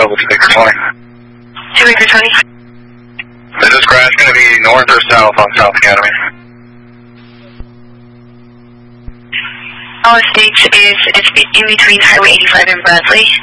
available to Victor 20. To Victor 20. Is this crash going to be north or south on South Academy? All states is in between Highway 85 and Bradley.